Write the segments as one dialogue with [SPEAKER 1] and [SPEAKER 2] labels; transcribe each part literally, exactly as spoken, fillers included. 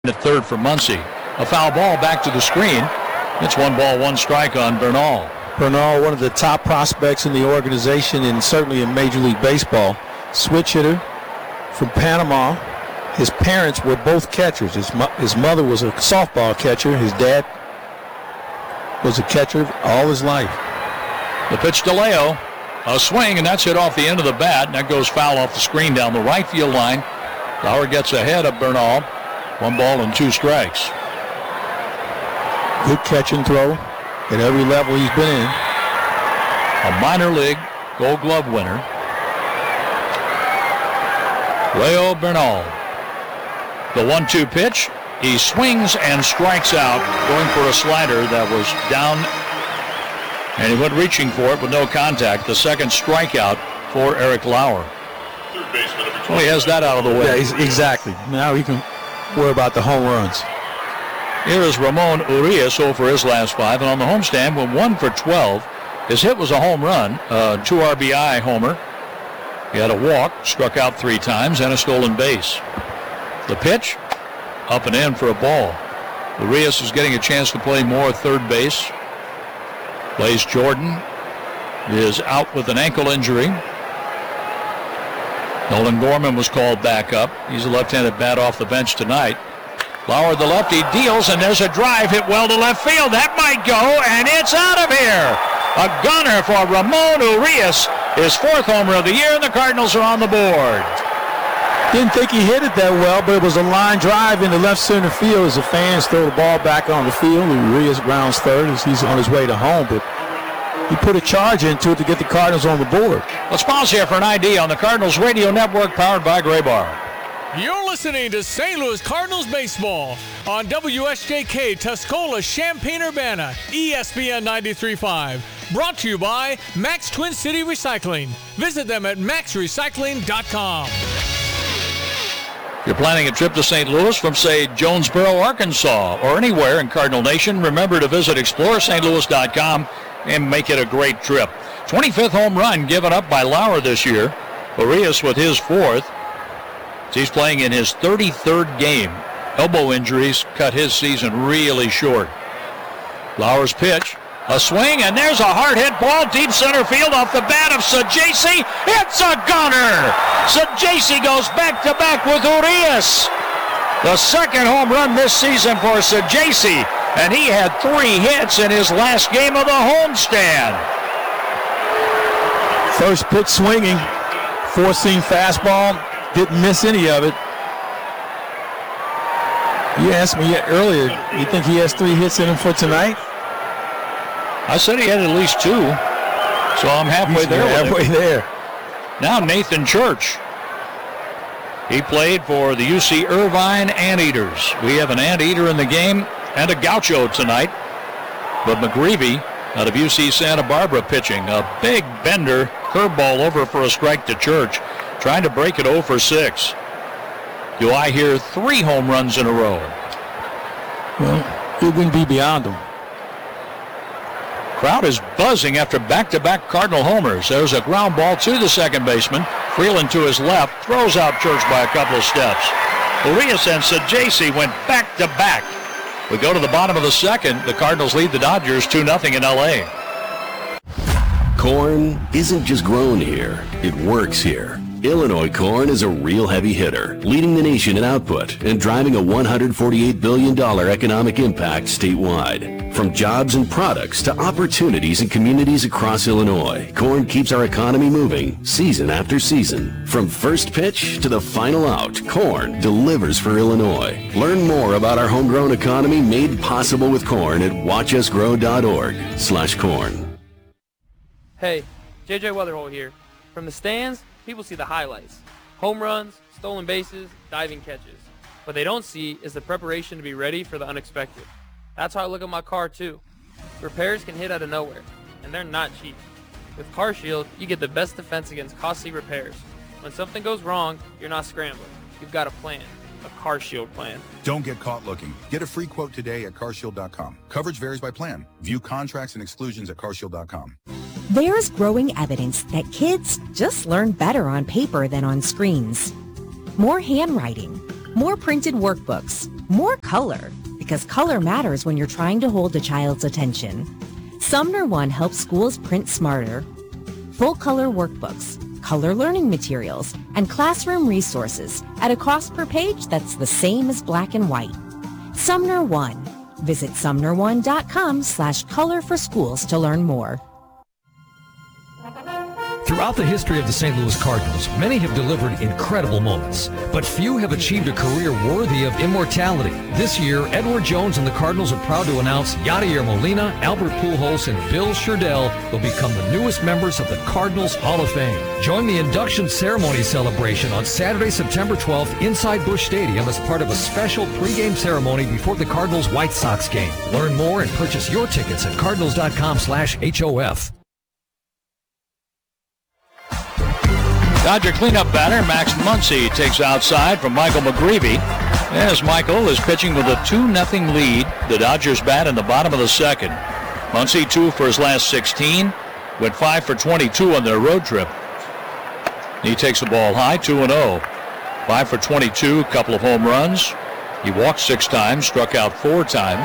[SPEAKER 1] At third for Muncie. A foul ball back to the screen. It's one ball, one strike on Bernal.
[SPEAKER 2] Bernal, one of the top prospects in the organization and certainly in Major League Baseball. Switch hitter from Panama. His parents were both catchers. His, mo- his mother was a softball catcher. His dad was a catcher all his life.
[SPEAKER 1] The pitch to Leo. A swing, and that's hit off the end of the bat, and that goes foul off the screen down the right field line. Lauer gets ahead of Bernal. One ball and two strikes.
[SPEAKER 2] Good catch and throw at every level he's been in.
[SPEAKER 1] A minor league Gold Glove winner. Leo Bernal. The one two pitch. He swings and strikes out, going for a slider that was down, and he went reaching for it with no contact. The second strikeout for Eric Lauer. Well, he has that out of the way.
[SPEAKER 2] Yeah, he's, exactly. Now he can worry about the home runs.
[SPEAKER 1] Here is Ramon Urias over his last five, and on the homestand went one for twelve. His hit was a home run, a two R B I homer. He had a walk, struck out three times, and a stolen base. The pitch, up and in for a ball. Urias is getting a chance to play more third base. Blaze Jordan is out with an ankle injury. Nolan Gorman was called back up. He's a left-handed bat off the bench tonight. Lauer, the lefty, deals, and there's a drive hit well to left field. That might go, and it's out of here. A gunner for Ramon Urias. His fourth homer of the year, and the Cardinals are on the board.
[SPEAKER 2] Didn't think he hit it that well, but it was a line drive into left center field as the fans throw the ball back on the field. Urias grounds third as he's on his way to home, but he put a charge into it to get the Cardinals on the board.
[SPEAKER 1] Let's pause here for an I D on the Cardinals radio network powered by Graybar.
[SPEAKER 3] You're listening to Saint Louis Cardinals baseball on W S J K Tuscola, Champaign-Urbana, E S P N ninety-three point five. Brought to you by Max Twin City Recycling. Visit them at max recycling dot com.
[SPEAKER 1] If you're planning a trip to Saint Louis from, say, Jonesboro, Arkansas, or anywhere in Cardinal Nation, remember to visit explore saint louis dot com and make it a great trip. twenty-fifth home run given up by Lauer this year. Urias with his fourth. He's playing in his thirty-third game. Elbow injuries cut his season really short. Lauer's pitch, a swing, and there's a hard hit ball deep center field off the bat of Sajacy. It's a gunner! Sajacy goes back to back with Urias. The second home run this season for Sajacy, and he had three hits in his last game of the homestand.
[SPEAKER 2] First pitch swinging, four-seam fastball. Didn't miss any of it. You asked me earlier, you think he has three hits in him for tonight?
[SPEAKER 1] I said he had at least two, so I'm halfway
[SPEAKER 2] He's
[SPEAKER 1] there.
[SPEAKER 2] Halfway there.
[SPEAKER 1] Now Nathan Church. He played for the U C Irvine Anteaters. We have an Anteater in the game and a Gaucho tonight. But McGreevy out of U C Santa Barbara pitching. A big bender, curveball over for a strike to Church. Trying to break it oh for six. Do I hear three home runs in a row?
[SPEAKER 2] Well, it wouldn't be beyond them.
[SPEAKER 1] Crowd is buzzing after back-to-back Cardinal homers. There's a ground ball to the second baseman. Freeland to his left, throws out Church by a couple of steps. Urias and Sajacy went back-to-back. We go to the bottom of the second. The Cardinals lead the Dodgers two nothing in L A.
[SPEAKER 4] Corn isn't just grown here, it works here. Illinois corn is a real heavy hitter, leading the nation in output and driving a one hundred forty-eight billion dollars economic impact statewide. From jobs and products to opportunities in communities across Illinois, corn keeps our economy moving season after season. From first pitch to the final out, corn delivers for Illinois. Learn more about our homegrown economy made possible with corn at watch us grow dot org slash corn.
[SPEAKER 5] Hey, J J Weatherholt here. From the stands, people see the highlights. Home runs, stolen bases, diving catches. What they don't see is the preparation to be ready for the unexpected. That's how I look at my car too. Repairs can hit out of nowhere, and they're not cheap. With CarShield, you get the best defense against costly repairs. When something goes wrong, you're not scrambling. You've got a plan. A CarShield plan.
[SPEAKER 6] Don't get caught looking. Get a free quote today at car shield dot com. Coverage varies by plan. View contracts and exclusions at car shield dot com.
[SPEAKER 7] There's growing evidence that kids just learn better on paper than on screens. More handwriting, more printed workbooks, more color, because color matters when you're trying to hold a child's attention. Sumner One helps schools print smarter. Full color workbooks, color learning materials, and classroom resources at a cost per page that's the same as black and white. Sumner One. Visit sumner one dot com slash color for schools to learn more.
[SPEAKER 8] Throughout the history of the Saint Louis Cardinals, many have delivered incredible moments, but few have achieved a career worthy of immortality. This year, Edward Jones and the Cardinals are proud to announce Yadier Molina, Albert Pujols, and Bill Sherdell will become the newest members of the Cardinals Hall of Fame. Join the induction ceremony celebration on Saturday, September twelfth inside Busch Stadium as part of a special pregame ceremony before the Cardinals-White Sox game. Learn more and purchase your tickets at cardinals dot com slash H O F.
[SPEAKER 1] Dodger cleanup batter Max Muncy takes outside from Michael McGreevy. As Michael is pitching with a two nothing lead, the Dodgers bat in the bottom of the second. Muncy two for his last sixteen, went five for twenty-two on their road trip. He takes the ball high, two and oh. five for twenty-two, couple of home runs. He walked six times, struck out four times.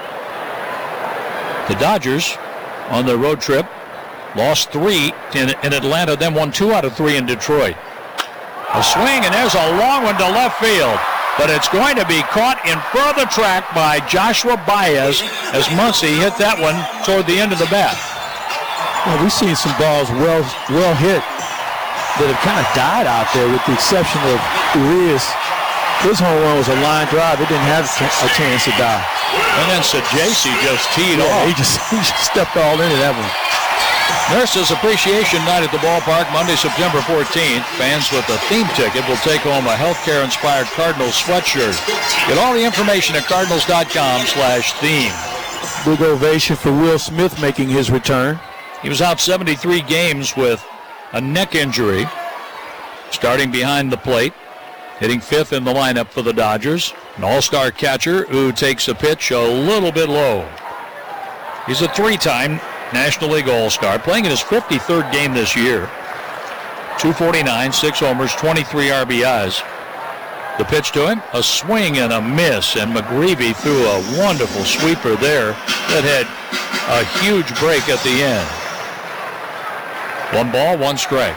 [SPEAKER 1] The Dodgers on their road trip lost three in, in Atlanta, then won two out of three in Detroit. A swing, and there's a long one to left field. But it's going to be caught in further track by Joshua Baez as Muncy hit that one toward the end of the bat.
[SPEAKER 2] Well, we've seen some balls well, well hit that have kind of died out there, with the exception of Urias. His home run was a line drive. It didn't have a chance to die.
[SPEAKER 1] And then Sajacy just teed
[SPEAKER 2] yeah,
[SPEAKER 1] off.
[SPEAKER 2] He just, he just stepped all into that one.
[SPEAKER 1] Nurses Appreciation Night at the ballpark, Monday, September fourteenth. Fans with a theme ticket will take home a healthcare-inspired Cardinals sweatshirt. Get all the information at cardinals dot com slash theme.
[SPEAKER 2] Big ovation for Will Smith making his return.
[SPEAKER 1] He was out seventy-three games with a neck injury, starting behind the plate, hitting fifth in the lineup for the Dodgers. An all-star catcher who takes a pitch a little bit low. He's a three-time National League All-Star, playing in his fifty-third game this year. two forty-nine, six homers, twenty-three R B Is. The pitch to him, a swing and a miss, and McGreevy threw a wonderful sweeper there that had a huge break at the end. One ball, one strike.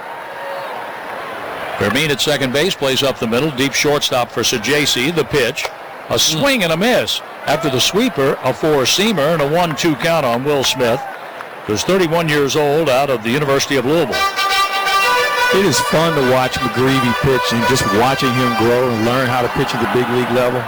[SPEAKER 1] Fermin at second base plays up the middle, deep shortstop for Sajacy. The pitch, a swing and a miss. After the sweeper, a four-seamer and a one two count on Will Smith, who's thirty-one years old, out of the University of Louisville.
[SPEAKER 2] It is fun to watch McGreevy pitch, and just watching him grow and learn how to pitch at the big league level.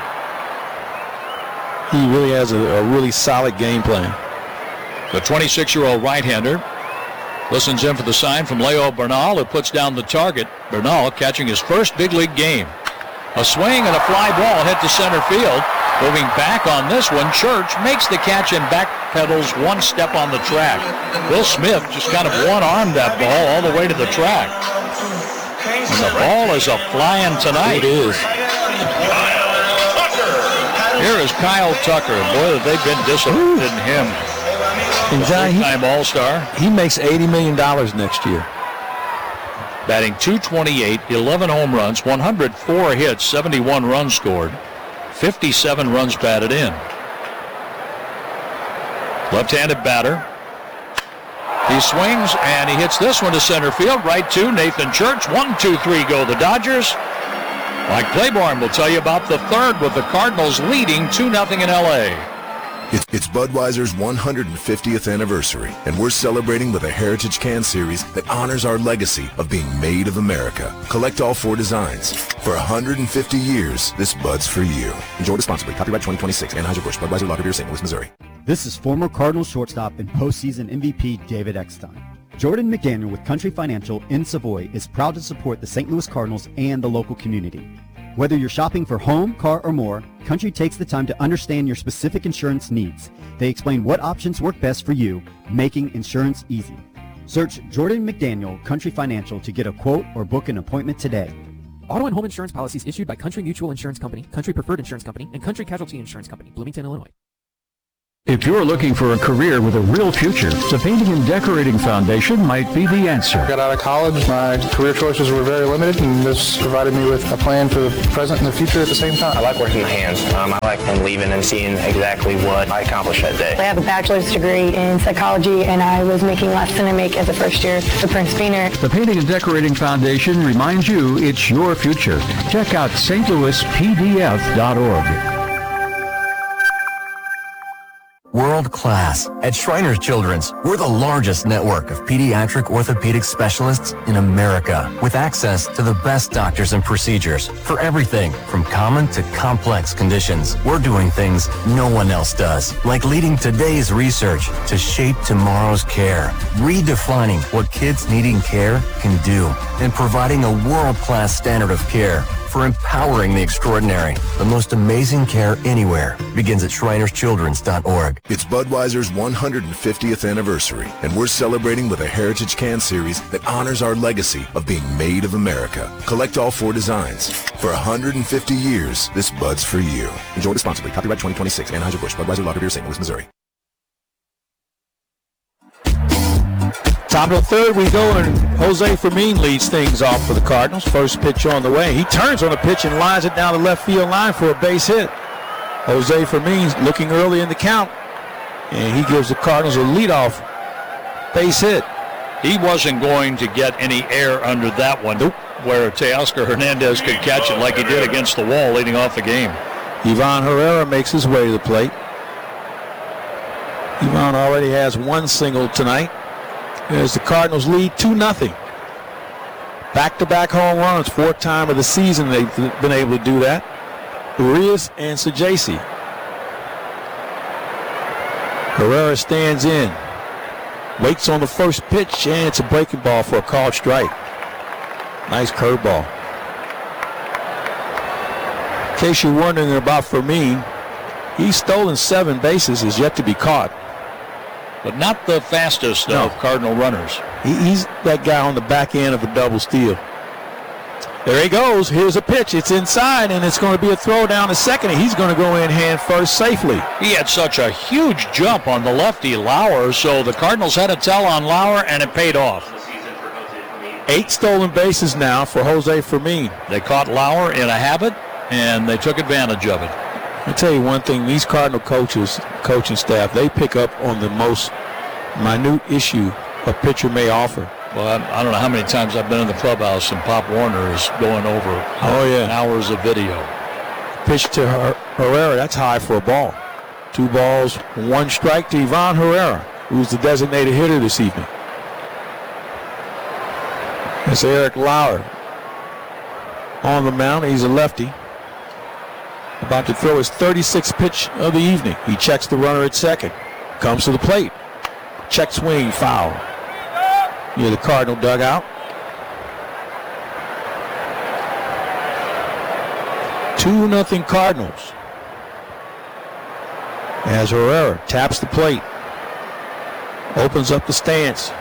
[SPEAKER 2] He really has a, a really solid game plan.
[SPEAKER 1] The twenty-six-year-old right-hander listens in for the sign from Leo Bernal, who puts down the target. Bernal catching his first big league game. A swing and a fly ball hit to center field. Moving back on this one, Church makes the catch and backpedals one step on the track. Will Smith just kind of one-armed that ball all the way to the track. And the ball is a flying tonight.
[SPEAKER 2] It is.
[SPEAKER 1] Here is Kyle Tucker. Boy, have they been disappointed in him.
[SPEAKER 2] And John, he,
[SPEAKER 1] Time All-Star.
[SPEAKER 2] he makes eighty million dollars next year.
[SPEAKER 1] Batting two twenty-eight, eleven home runs, one hundred four hits, seventy-one runs scored, fifty-seven runs batted in. Left-handed batter. He swings and he hits this one to center field, right to Nathan Church. One, two, three go the Dodgers. Mike Claiborne will tell you about the third, with the Cardinals leading two nothing in L A.
[SPEAKER 9] It's, it's Budweiser's one hundred fiftieth anniversary, and we're celebrating with a Heritage Can Series that honors our legacy of being made of America. Collect all four designs. For one hundred fifty years, this Bud's for you. Enjoy responsibly. Copyright twenty twenty-six. Anheuser-Busch. Budweiser Lager Beer, Saint Louis, Missouri.
[SPEAKER 10] This is former Cardinals shortstop and postseason M V P David Eckstein. Jordan McDaniel with Country Financial in Savoy is proud to support the Saint Louis Cardinals and the local community. Whether you're shopping for home, car, or more, Country takes the time to understand your specific insurance needs. They explain what options work best for you, making insurance easy. Search Jordan McDaniel Country Financial to get a quote or book an appointment today.
[SPEAKER 11] Auto and home insurance policies issued by Country Mutual Insurance Company, Country Preferred Insurance Company, and Country Casualty Insurance Company, Bloomington, Illinois.
[SPEAKER 12] If you're looking for a career with a real future, the Painting and Decorating Foundation might be the answer.
[SPEAKER 13] I got out of college, my career choices were very limited, and this provided me with a plan for the present and the future at the same time.
[SPEAKER 14] I like working with hands. Um, I like leaving and seeing exactly what I accomplished that day.
[SPEAKER 15] I have a bachelor's degree in psychology, and I was making less than I make as a first year at Prince Beaner.
[SPEAKER 12] The Painting and Decorating Foundation reminds you it's your future. Check out S T Louis P D F dot org.
[SPEAKER 16] World class. At Shriners Children's, we're the largest network of pediatric orthopedic specialists in America, with access to the best doctors and procedures for everything from common to complex conditions. We're doing things no one else does, like leading today's research to shape tomorrow's care, redefining what kids needing care can do, and providing a world-class standard of care for empowering the extraordinary. The most amazing care anywhere begins at Shriners Children's dot org.
[SPEAKER 9] It's Budweiser's one hundred fiftieth anniversary, and we're celebrating with a Heritage Can series that honors our legacy of being made of America. Collect all four designs. For one hundred fifty years, this Bud's for you. Enjoy responsibly. Copyright twenty twenty-six. Anheuser-Busch. Budweiser Lager Beer, Saint Louis, Missouri.
[SPEAKER 2] Top of the third we go, and Jose Fermin leads things off for the Cardinals. First pitch on the way. He turns on the pitch and lines it down the left field line for a base hit. Jose Fermin looking early in the count, and he gives the Cardinals a leadoff base hit.
[SPEAKER 1] He wasn't going to get any air under that one, nope. Where Teoscar Hernandez could catch it like he did against the wall leading off the game.
[SPEAKER 2] Ivan Herrera makes his way to the plate. Ivan already has one single tonight, as the Cardinals lead two nothing. Back-to-back home runs, fourth time of the season they've been able to do that. Urias and Sajaci. Herrera stands in, waits on the first pitch, and it's a breaking ball for a called strike. Nice curveball. In case you're wondering about Fermin, he's stolen seven bases, is yet to be caught.
[SPEAKER 1] But not the fastest
[SPEAKER 2] no.
[SPEAKER 1] of Cardinal runners.
[SPEAKER 2] He, he's that guy on the back end of a double steal. There he goes. Here's a pitch. It's inside, and it's going to be a throw down to second, and he's going to go in hand first safely.
[SPEAKER 1] He had such a huge jump on the lefty Lauer, so the Cardinals had a tell on Lauer, and it paid off.
[SPEAKER 2] Eight stolen bases now for Jose Fermin.
[SPEAKER 1] They caught Lauer in a habit, and they took advantage of it.
[SPEAKER 2] I'll tell you one thing, these Cardinal coaches, coaching staff, they pick up on the most minute issue a pitcher may offer.
[SPEAKER 1] Well, I, I don't know how many times I've been in the clubhouse and Pop Warner is going over
[SPEAKER 2] oh, yeah.
[SPEAKER 1] hours of video.
[SPEAKER 2] Pitch to Her- Herrera, that's high for a ball. Two balls, one strike to Ivan Herrera, who's the designated hitter this evening. It's Eric Lauer on the mound. He's a lefty. About to throw his thirty-sixth pitch of the evening. He checks the runner at second. Comes to the plate. Check swing, foul. Near the Cardinal dugout. two nothing Cardinals. As Herrera taps the plate. Opens up the stance.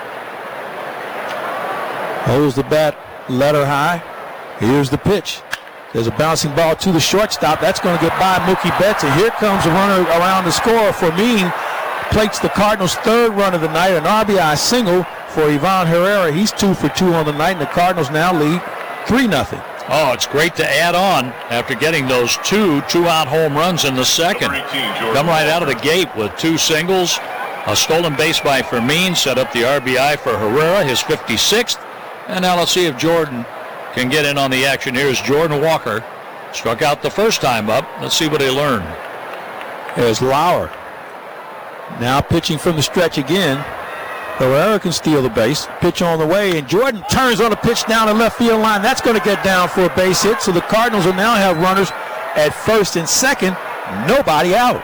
[SPEAKER 2] Holds the bat letter high. Here's the pitch. There's a bouncing ball to the shortstop. That's going to get by Mookie Betts. And here comes a runner around the score. Fermin plates the Cardinals' third run of the night, an R B I single for Ivan Herrera. He's two for two on the night, and the Cardinals now lead three nothing.
[SPEAKER 1] Oh, it's great to add on after getting those two two-out home runs in the second. Come right out of the gate with two singles. A stolen base by Fermin set up the R B I for Herrera, his fifty-sixth. And now let's see if Jordan can get in on the action. Here's Jordan Walker. Struck out the first time up. Let's see what he learned.
[SPEAKER 2] There's Lauer. Now pitching from the stretch again. Herrera can steal the base. Pitch on the way, and Jordan turns on a pitch down the left field line. That's going to get down for a base hit. So the Cardinals will now have runners at first and second. Nobody out.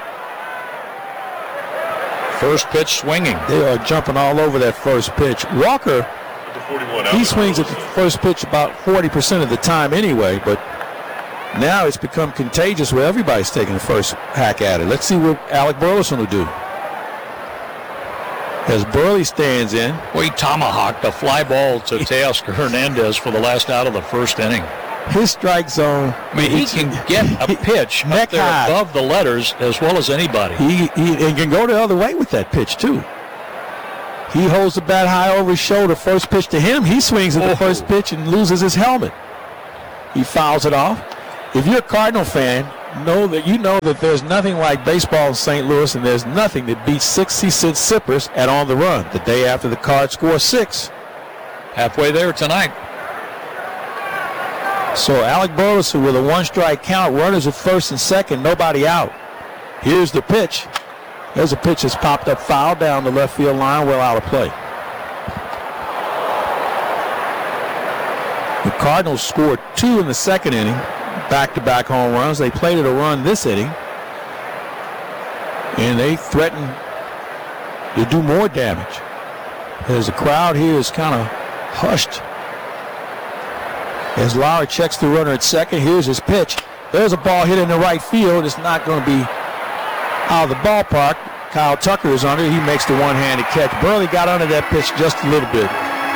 [SPEAKER 1] First pitch swinging.
[SPEAKER 2] They are jumping all over that first pitch. Walker, he swings at the first pitch about forty percent of the time anyway, but now it's become contagious where everybody's taking the first hack at it. Let's see what Alec Burleson will do. As Burley stands in.
[SPEAKER 1] Well, he tomahawked a fly ball to Teoscar Hernandez for the last out of the first inning.
[SPEAKER 2] His strike zone.
[SPEAKER 1] I mean, he can get a pitch
[SPEAKER 2] neck
[SPEAKER 1] up there
[SPEAKER 2] high
[SPEAKER 1] above the letters as well as anybody.
[SPEAKER 2] He, he and can go the other way with that pitch, too. He holds the bat high over his shoulder. First pitch to him, he swings at the oh. first pitch and loses his helmet. He fouls it off. If you're a Cardinal fan, know that you know that there's nothing like baseball in Saint Louis, and there's nothing that beats sixty cent sippers at On the Run the day after the Cards score six.
[SPEAKER 1] Halfway there tonight.
[SPEAKER 2] So Alec Burleson with a one-strike count, runners at first and second, nobody out. Here's the pitch. There's a pitch that's popped up foul down the left field line, well out of play. The Cardinals scored two in the second inning, back-to-back home runs. They played a run this inning, and they threaten to do more damage. As the crowd here is kind of hushed. As Lauer checks the runner at second, here's his pitch. There's a ball hit in the right field. It's not going to be out of the ballpark. Kyle Tucker is under. He makes the one-handed catch. Burley got under that pitch just a little bit.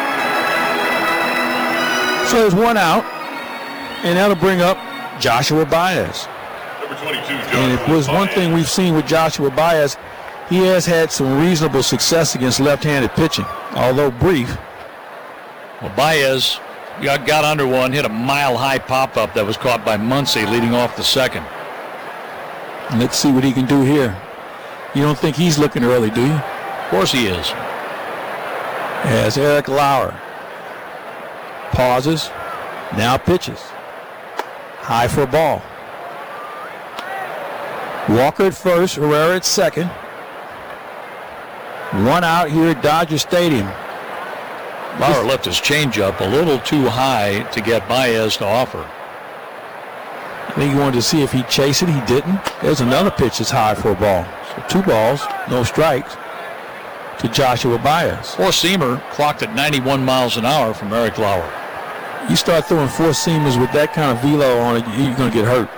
[SPEAKER 2] So there's one out, and that'll bring up Joshua Baez.
[SPEAKER 17] Number twenty-two, Joshua
[SPEAKER 2] and it was one
[SPEAKER 17] Baez.
[SPEAKER 2] thing we've seen with Joshua Baez. He has had some reasonable success against left-handed pitching, although brief.
[SPEAKER 1] Well, Baez got, got under one, hit a mile-high pop-up that was caught by Muncy leading off the second.
[SPEAKER 2] And let's see what he can do here. You don't think he's looking early, do you?
[SPEAKER 1] Of course he is.
[SPEAKER 2] As Eric Lauer pauses, now pitches. High for a ball. Walker at first, Herrera at second. One out here at Dodger Stadium.
[SPEAKER 1] Lauer left his changeup a little too high to get Baez to offer.
[SPEAKER 2] I think he wanted to see if he'd chase it. He didn't. There's another pitch that's high for a ball. So two balls, no strikes to Joshua Baez.
[SPEAKER 1] Four-seamer clocked at ninety-one miles an hour from Eric Lauer.
[SPEAKER 2] You start throwing four-seamers with that kind of velo on it, you're going to get hurt.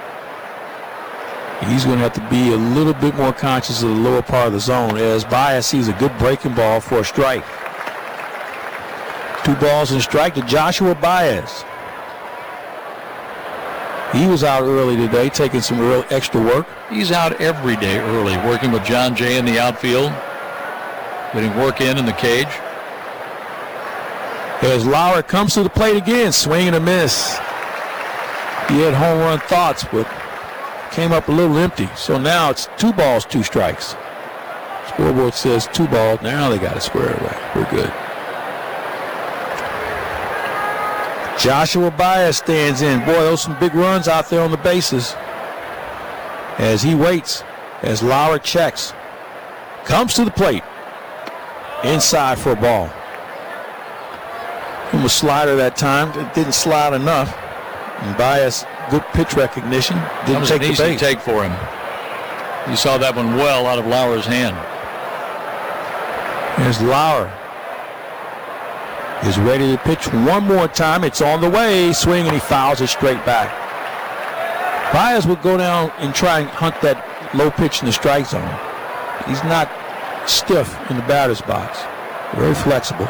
[SPEAKER 2] He's going to have to be a little bit more conscious of the lower part of the zone as Baez sees a good breaking ball for a strike. Two balls and a strike to Joshua Baez. He was out early today, taking some real extra work.
[SPEAKER 1] He's out every day early, working with John Jay in the outfield, getting work in in the cage.
[SPEAKER 2] As Lauer comes to the plate again, swing and a miss. He had home run thoughts, but came up a little empty. So now it's two balls, two strikes. Scoreboard says two balls. Now they got it squared away. We're good. Joshua Baez stands in. Boy, those some big runs out there on the bases. As he waits, as Lauer checks. Comes to the plate. Inside for a ball. From a slider that time. It didn't slide enough. And Baez, good pitch recognition. Didn't take
[SPEAKER 1] an
[SPEAKER 2] the
[SPEAKER 1] easy
[SPEAKER 2] bait.
[SPEAKER 1] take for him. You saw that one well out of Lauer's hand.
[SPEAKER 2] There's Lauer. Is ready to pitch one more time. It's on the way. Swing, and he fouls it straight back. Baez will go down and try and hunt that low pitch in the strike zone. He's not stiff in the batter's box. Very flexible.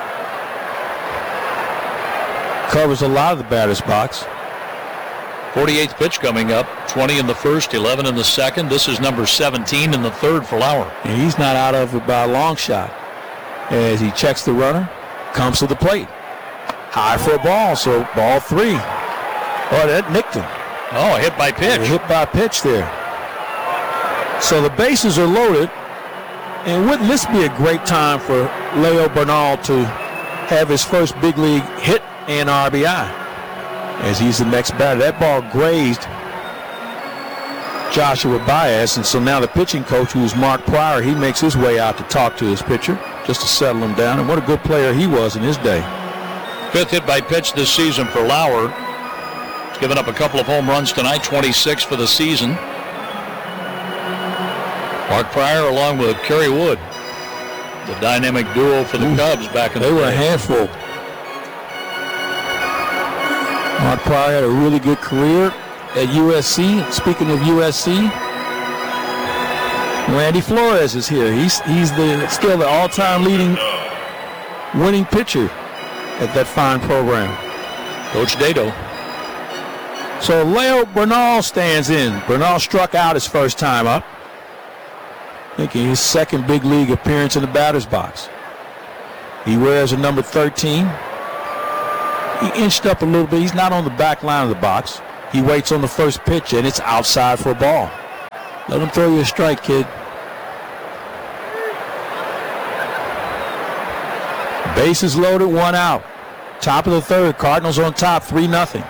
[SPEAKER 2] Covers a lot of the batter's box.
[SPEAKER 1] forty-eighth pitch coming up. twenty in the first, eleven in the second. This is number seventeen in the third for Lauer.
[SPEAKER 2] And he's not out of it by a long shot. As he checks the runner. Comes to the plate. High for a ball, so ball three. Oh, that nicked him.
[SPEAKER 1] Oh, a hit by pitch.
[SPEAKER 2] A hit by pitch there. So the bases are loaded. And wouldn't this be a great time for Leo Bernal to have his first big league hit and R B I? As he's the next batter. That ball grazed Joshua Baez, and so now the pitching coach, who's Mark Pryor, he makes his way out to talk to his pitcher just to settle him down. And what a good player he was in his day.
[SPEAKER 1] Fifth hit by pitch this season for Lauer. He's given up a couple of home runs tonight, twenty-six for the season. Mark Pryor along with Kerry Wood, the dynamic duo for the Ooh, Cubs back in the
[SPEAKER 2] day. They were
[SPEAKER 1] day.
[SPEAKER 2] a handful. Mark Pryor had a really good career at U S C. Speaking of U S C, Randy Flores is here. He's he's the still the all-time leading winning pitcher at that fine program.
[SPEAKER 1] Coach Dato.
[SPEAKER 2] So Leo Bernal stands in. Bernal struck out his first time up, making his second big league appearance in the batter's box. He wears a number thirteen. He inched up a little bit. He's not on the back line of the box. He waits on the first pitch, and it's outside for a ball. Let him throw you a strike, kid. Bases loaded, one out. Top of the third, Cardinals on top, three nothing.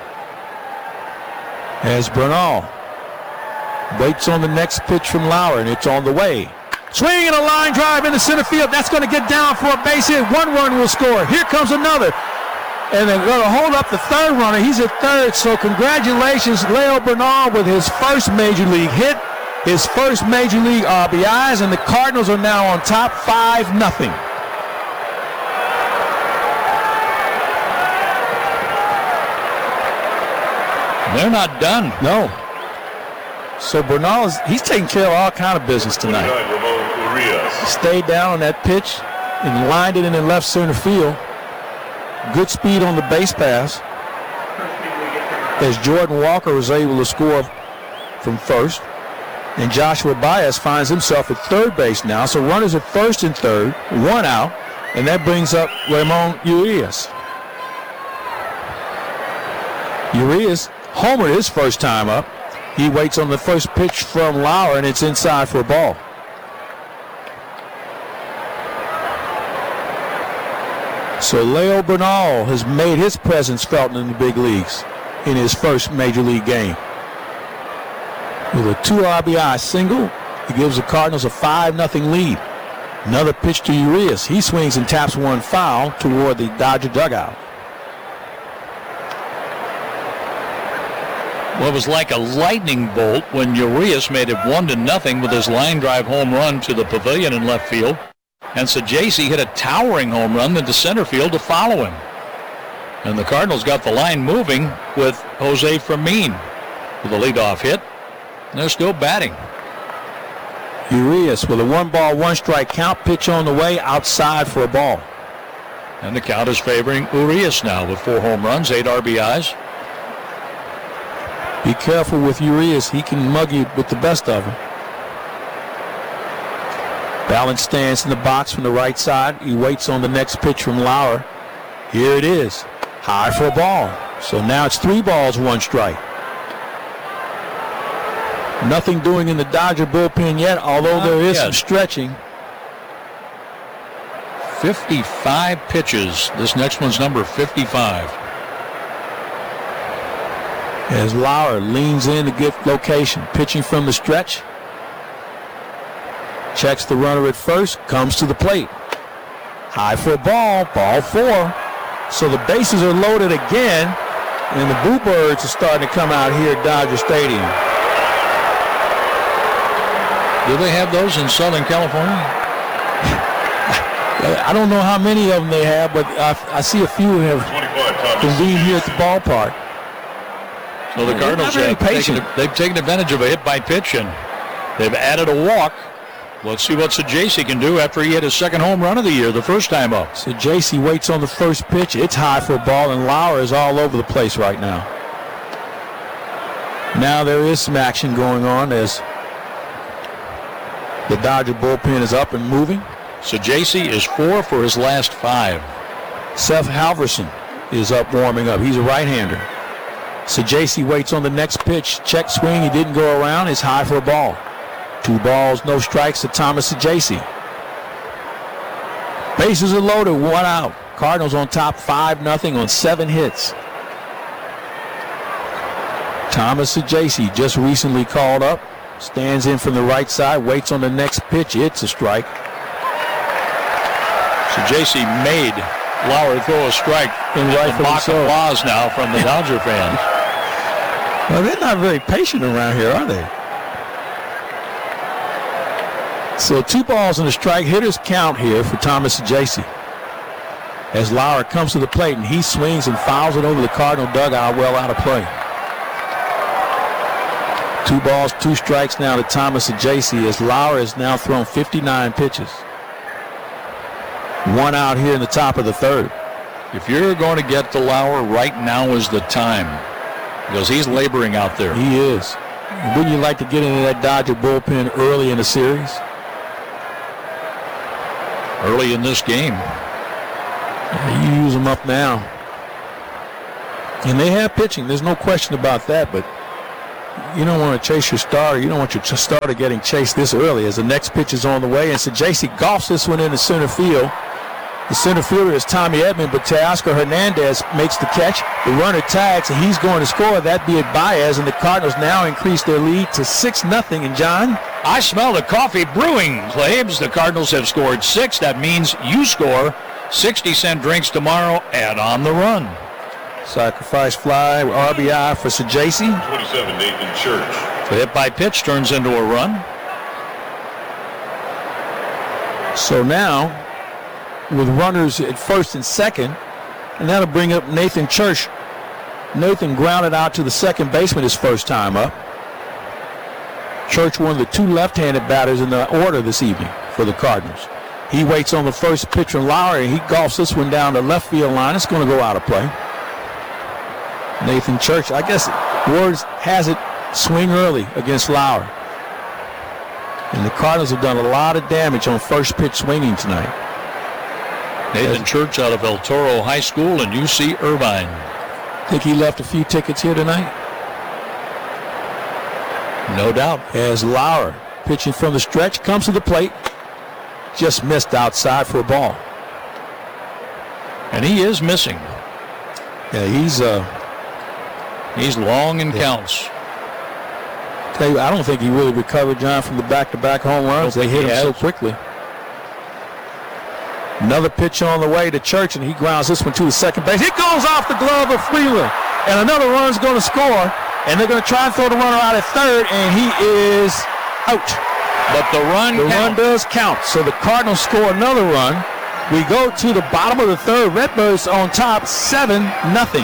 [SPEAKER 2] As Bernal waits on the next pitch from Lauer, and it's on the way. Swing and a line drive into center field. That's going to get down for a base hit. One run will score. Here comes another. And they're going to hold up the third runner. He's at third, so congratulations, Leo Bernal, with his first major league hit, his first major league R B Is, and the Cardinals are now on top five nothing.
[SPEAKER 1] They're not done.
[SPEAKER 2] No. So Bernal is, he's taking care of all kind of business tonight. He stayed down on that pitch and lined it in the left center field. Good speed on the base pass as Jordan Walker was able to score from first. And Joshua Baez finds himself at third base now. So runners at first and third, one out, and that brings up Ramon Urias. Urias homered his first time up. He waits on the first pitch from Lauer, and it's inside for a ball. So Leo Bernal has made his presence felt in the big leagues in his first major league game. With a two R B I single, he gives the Cardinals a five nothing lead. Another pitch to Urias. He swings and taps one foul toward the Dodger dugout.
[SPEAKER 1] Well, it was like a lightning bolt when Urias made it one to nothing with his line drive home run to the pavilion in left field. And Sajaci hit a towering home run into center field to follow him. And the Cardinals got the line moving with Jose Fermin with a leadoff hit. And they're still batting.
[SPEAKER 2] Urias with a one ball, one strike count, pitch on the way, outside for a ball.
[SPEAKER 1] And the count is favoring Urias now with four home runs, eight R B Is.
[SPEAKER 2] Be careful with Urias. He can mug you with the best of them. Balance stands in the box from the right side. He waits on the next pitch from Lauer. Here it is. High for a ball. So now it's three balls, one strike. Nothing doing in the Dodger bullpen yet, although there is some stretching.
[SPEAKER 1] fifty-five pitches. This next one's number fifty-five.
[SPEAKER 2] As Lauer leans in to get location, pitching from the stretch. Checks the runner at first, comes to the plate. High for a ball, ball four. So the bases are loaded again, and the Boo Birds are starting to come out here at Dodger Stadium.
[SPEAKER 1] Do they have those in Southern California?
[SPEAKER 2] I don't know how many of them they have, but I, I see a few have convened here at the ballpark.
[SPEAKER 1] So the Cardinals have taken, they've taken advantage of a hit by pitch, and they've added a walk. Let's see what Sajaci can do after he hit his second home run of the year the first time up.
[SPEAKER 2] Sajaci waits on the first pitch. It's high for a ball, and Lauer is all over the place right now. Now there is some action going on as the Dodger bullpen is up and moving.
[SPEAKER 1] Sajaci is four for his last five.
[SPEAKER 2] Seth Halverson is up warming up. He's a right-hander. Sajaci waits on the next pitch. Check swing. He didn't go around. It's high for a ball. Two balls, no strikes to Thomas Sajaci. Bases are loaded, one out. Cardinals on top five nothing on seven hits. Thomas Sajaci just recently called up. Stands in from the right side, waits on the next pitch. It's a strike.
[SPEAKER 1] Sajaci made Lauer throw a strike.
[SPEAKER 2] In right
[SPEAKER 1] the mock
[SPEAKER 2] so.
[SPEAKER 1] applause now from the Dodger fans.
[SPEAKER 2] Well, they're not very patient around here, are they? So two balls and a strike. Hitters count here for Thomas Sajaci. As Lauer comes to the plate and he swings and fouls it over the Cardinal dugout, well out of play. Two balls, two strikes now to Thomas Sajaci as Lauer has now thrown fifty-nine pitches. One out here in the top of the third.
[SPEAKER 1] If you're going to get to Lauer, right now is the time. because he's laboring out there.
[SPEAKER 2] He is. Wouldn't you like to get into that Dodger bullpen early in the series?
[SPEAKER 1] Early in this game.
[SPEAKER 2] Yeah, you use them up now. And they have pitching. There's no question about that, but you don't want to chase your starter. You don't want your starter getting chased this early as the next pitch is on the way. And so J C golfs this one into center field. The center fielder is Tommy Edman, but Teoscar Hernandez makes the catch. The runner tags, and he's going to score. That'd be at Baez, and the Cardinals now increase their lead to six nothing. And John?
[SPEAKER 1] I smell the coffee brewing, Claibs. The Cardinals have scored six. That means you score sixty cent drinks tomorrow and on the run.
[SPEAKER 2] Sacrifice fly, R B I for Sajacy.
[SPEAKER 17] twenty-seven, Nathan Church.
[SPEAKER 1] The hit by pitch turns into a run.
[SPEAKER 2] So now, with runners at first and second, and that'll bring up Nathan Church. Nathan grounded out to the second baseman his first time up. Church, one of the two left-handed batters in the order this evening for the Cardinals. He waits on the first pitch from Lowry, and he golfs this one down the left field line. It's going to go out of play. Nathan Church, I guess Words has it, swing early against Lowry. And the Cardinals have done a lot of damage on first pitch swinging tonight.
[SPEAKER 1] Nathan Church out of El Toro High School in U C Irvine.
[SPEAKER 2] Think he left a few tickets here tonight?
[SPEAKER 1] No doubt.
[SPEAKER 2] As Lauer pitching from the stretch, comes to the plate, just missed outside for a ball.
[SPEAKER 1] And he is missing.
[SPEAKER 2] Yeah, he's uh,
[SPEAKER 1] he's long and yeah. counts.
[SPEAKER 2] Tell you, I don't think he really recovered, John, from the back-to-back home runs. They hit him has. so quickly. Another pitch on the way to Church, and he grounds this one to the second base. It goes off the glove of Freeland, and another run's going to score, and they're going to try and throw the runner out at third, and he is out.
[SPEAKER 1] But the run
[SPEAKER 2] The
[SPEAKER 1] counts.
[SPEAKER 2] run does count, so the Cardinals score another run. We go to the bottom of the third. Redbirds on top, seven nothing.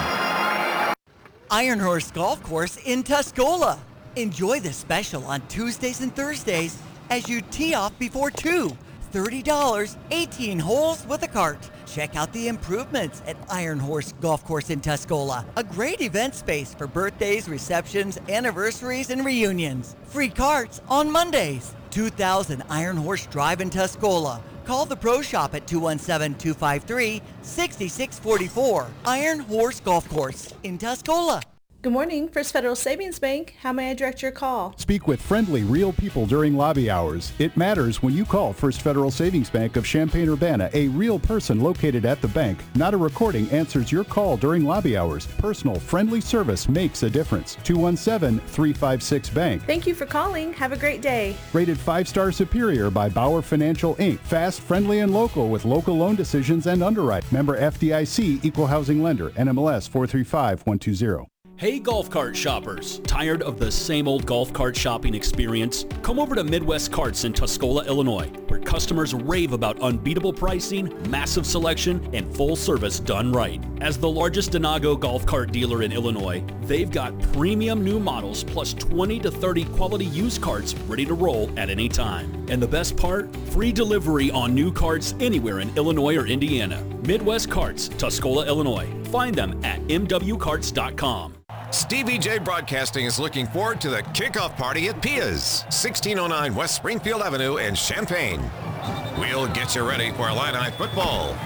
[SPEAKER 18] Iron Horse Golf Course in Tuscola. Enjoy the special on Tuesdays and Thursdays as you tee off before two. thirty dollars, eighteen holes with a cart. Check out the improvements at Iron Horse Golf Course in Tuscola. A great event space for birthdays, receptions, anniversaries, and reunions. Free carts on Mondays. two thousand Iron Horse Drive in Tuscola. Call the Pro Shop at two one seven, two five three, six six four four. Iron Horse Golf Course in Tuscola.
[SPEAKER 19] Good morning, First Federal Savings Bank. How may I direct your call?
[SPEAKER 20] Speak with friendly, real people during lobby hours. It matters when you call First Federal Savings Bank of Champaign-Urbana. A real person located at the bank, not a recording, answers your call during lobby hours. Personal, friendly service makes a difference. two one seven, three five six, bank.
[SPEAKER 19] Thank you for calling. Have a great day.
[SPEAKER 20] Rated five-star superior by Bauer Financial, Incorporated. Fast, friendly, and local with local loan decisions and underwrite. Member F D I C, Equal Housing Lender, N M L S four three five one two zero.
[SPEAKER 21] Hey golf cart shoppers, tired of the same old golf cart shopping experience? Come over to Midwest Carts in Tuscola, Illinois, where customers rave about unbeatable pricing, massive selection, and full service done right. As the largest Denago golf cart dealer in Illinois, they've got premium new models plus twenty to thirty quality used carts ready to roll at any time. And the best part? Free delivery on new carts anywhere in Illinois or Indiana. Midwest Carts, Tuscola, Illinois. Find them at m w carts dot com.
[SPEAKER 22] Stevie J Broadcasting is looking forward to the kickoff party at Pia's, sixteen oh nine West Springfield Avenue in Champaign. We'll get you ready for Illini football.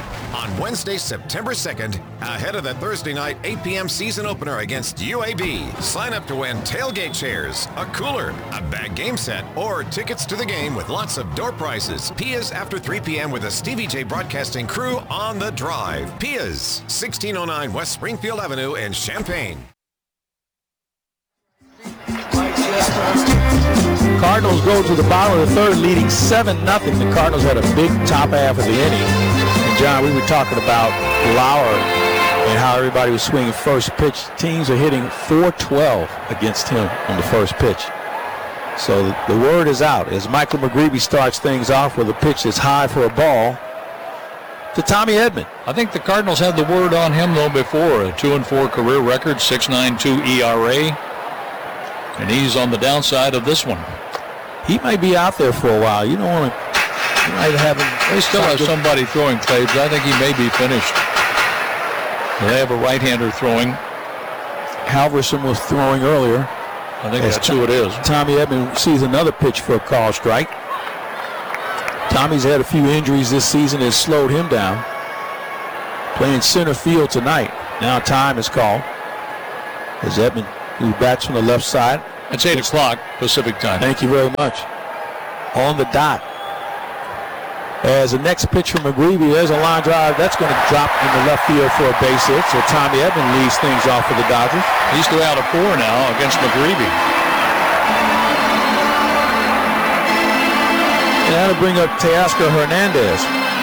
[SPEAKER 22] On Wednesday, September second, ahead of the Thursday night eight p.m. season opener against U A B. Sign up to win tailgate chairs, a cooler, a bag game set, or tickets to the game with lots of door prizes. Pia's after three p.m. with the Stevie J Broadcasting crew on the drive. Pia's, sixteen oh nine West Springfield Avenue in Champaign.
[SPEAKER 2] Cardinals go to the bottom of the third, leading seven nothing. The Cardinals had a big top half of the inning. And John, we were talking about Lauer and how everybody was swinging first pitch. Teams are hitting four twelve against him on the first pitch. So the word is out as Michael McGreevy starts things off with a pitch that's high for a ball to Tommy Edman.
[SPEAKER 1] I think the Cardinals had the word on him, though, before. A two and four career record, six point nine two E R A. And he's on the downside of this one.
[SPEAKER 2] He might be out there for a while. You don't want to. You might have him.
[SPEAKER 1] They still have somebody throwing Claibs. I think he may be finished. They have a right-hander throwing.
[SPEAKER 2] Halverson was throwing earlier.
[SPEAKER 1] I think that's who it is.
[SPEAKER 2] Tommy Edman sees another pitch for a call strike. Tommy's had a few injuries this season that slowed him down. Playing center field tonight. Now time is called. As Edman, who bats from the left side.
[SPEAKER 1] It's eight o'clock Pacific time.
[SPEAKER 2] Thank you very much. On the dot. As the next pitch from McGreevy, there's a line drive. That's going to drop in the left field for a base hit. So Tommy Edman leads things off for the Dodgers.
[SPEAKER 1] He's three out of four now against McGreevy.
[SPEAKER 2] And that'll bring up Teoscar Hernandez.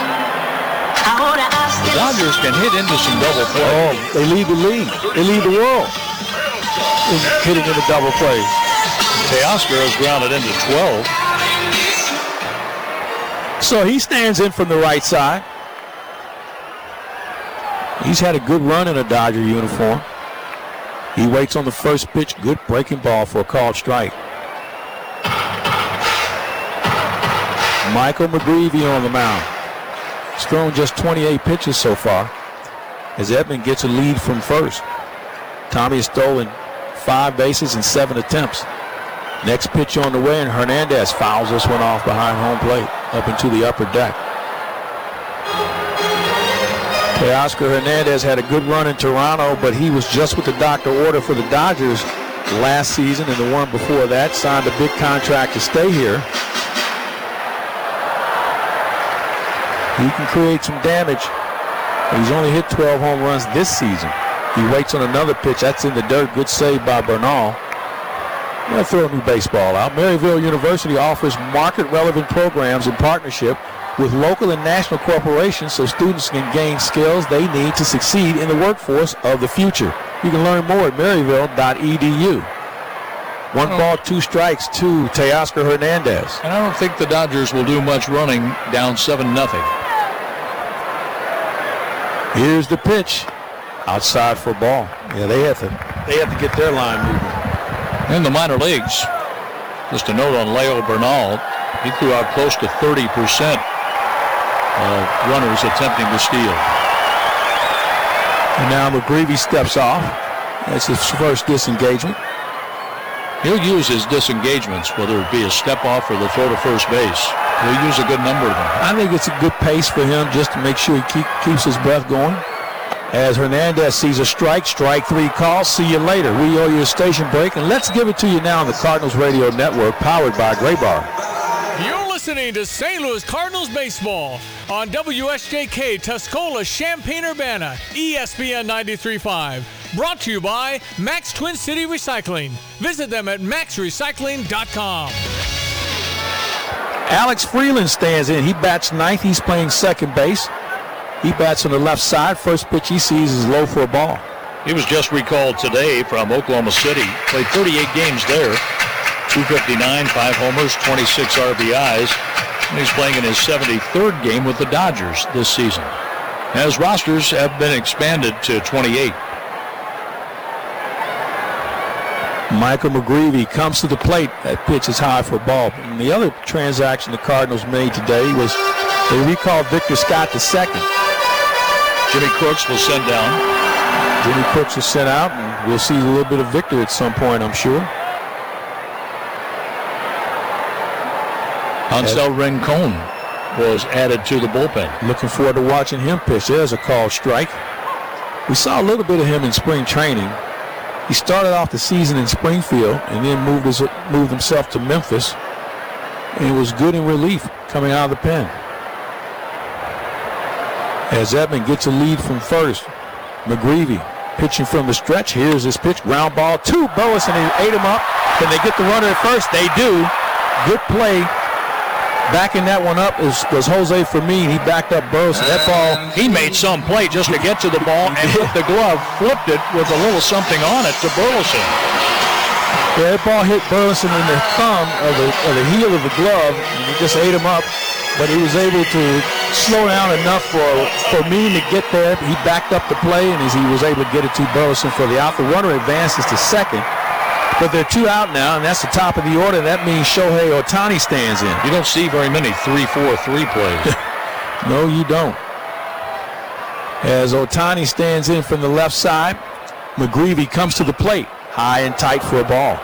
[SPEAKER 1] The Dodgers can hit into some double play.
[SPEAKER 2] Oh, they lead the league. They lead the world in hitting into double plays.
[SPEAKER 1] Teoscar has grounded into twelve.
[SPEAKER 2] So he stands in from the right side. He's had a good run in a Dodger uniform. He waits on the first pitch. Good breaking ball for a called strike. Michael McGreevy on the mound. He's thrown just twenty-eight pitches so far as Edman gets a lead from first. Tommy has stolen five bases in seven attempts. Next pitch on the way, and Hernandez fouls this one off behind home plate up into the upper deck. Teoscar Hernandez had a good run in Toronto, but he was just with the doctor order for the Dodgers last season, and the one before that signed a big contract to stay here. He can create some damage. He's only hit twelve home runs this season. He waits on another pitch. That's in the dirt. Good save by Bernal. I'm going to throw a new baseball out. Maryville University offers market-relevant programs in partnership with local and national corporations so students can gain skills they need to succeed in the workforce of the future. You can learn more at maryville dot e d u. One oh. ball, two strikes to Teoscar Hernandez.
[SPEAKER 1] And I don't think the Dodgers will do much running down seven nothing.
[SPEAKER 2] Here's the pitch. Outside for a ball. Yeah, they have to they have to get their line moving.
[SPEAKER 1] In the minor leagues, just a note on Leo Bernal, he threw out close to thirty percent of runners attempting to steal.
[SPEAKER 2] And now McGreevy steps off. That's his first disengagement.
[SPEAKER 1] He'll use his disengagements, whether it be a step off or the throw to first base. He'll use a good number of them.
[SPEAKER 2] I think it's a good pace for him just to make sure he keep, keeps his breath going. As Hernandez sees a strike, strike three call. See you later. We owe you a station break, and let's give it to you now on the Cardinals Radio Network, powered by Graybar.
[SPEAKER 3] You're listening to Saint Louis Cardinals baseball on W S J K Tuscola, Champaign-Urbana, E S P N ninety-three point five. Brought to you by Max Twin City Recycling. Visit them at max recycling dot com.
[SPEAKER 2] Alex Freeland stands in. He bats ninth. He's playing second base. He bats on the left side. First pitch he sees is low for a ball.
[SPEAKER 1] He was just recalled today from Oklahoma City. Played thirty-eight games there. two fifty-nine, five homers, twenty-six R B Is. And he's playing in his seventy-third game with the Dodgers this season. As rosters have been expanded to twenty-eight.
[SPEAKER 2] Michael McGreevy comes to the plate. That pitch is high for a ball. And the other transaction the Cardinals made today was they recalled Victor Scott to second.
[SPEAKER 1] Jimmy Crooks was sent down.
[SPEAKER 2] Jimmy Crooks was sent out, and we'll see a little bit of Victor at some point, I'm sure.
[SPEAKER 1] Hansel Rincon was added to the bullpen.
[SPEAKER 2] Looking forward to watching him pitch. There's a called strike. We saw a little bit of him in spring training. He started off the season in Springfield and then moved, his, moved himself to Memphis. And he was good in relief coming out of the pen. As Edman gets a lead from first, McGreevy pitching from the stretch. Here's his pitch, ground ball to Burleson, and he ate him up. Can they get the runner at first? They do. Good play. Backing that one up is, was Jose Fermin. He backed up Burleson. That ball,
[SPEAKER 1] he made some play just to get to the ball and with the glove, flipped it with a little something on it to Burleson.
[SPEAKER 2] Yeah, that ball hit Burleson in the thumb of the, of the heel of the glove, and he just ate him up. But he was able to slow down enough for Fermin to get there. He backed up the play, and as he was able to get it to Burleson for the out. The runner advances to second. But they're two out now, and that's the top of the order. That means Shohei Ohtani stands in.
[SPEAKER 1] You don't see very many three four three plays.
[SPEAKER 2] No, you don't. As Ohtani stands in from the left side, McGreevy comes to the plate, high and tight for a ball.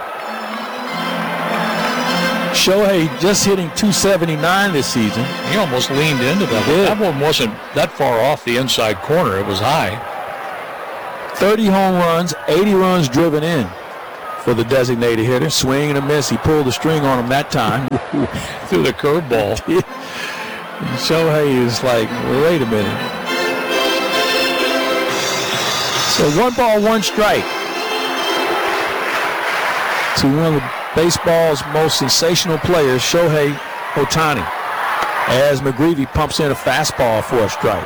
[SPEAKER 2] Shohei just hitting two seventy-nine this season.
[SPEAKER 1] He almost leaned into that. That one wasn't that far off the inside corner. It was high.
[SPEAKER 2] thirty home runs, eighty runs driven in for the designated hitter. Swing and a miss. He pulled the string on him that time.
[SPEAKER 1] Threw the curveball.
[SPEAKER 2] Shohei is like, wait a minute. So one ball, one strike to one of the baseball's most sensational players, Shohei Ohtani, as McGreevy pumps in a fastball for a strike.